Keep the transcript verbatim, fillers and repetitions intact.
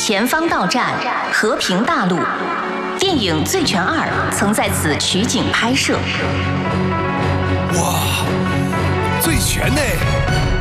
前方到站和平大路。电影《醉拳二》曾在此取景拍摄。 哇，醉拳呢？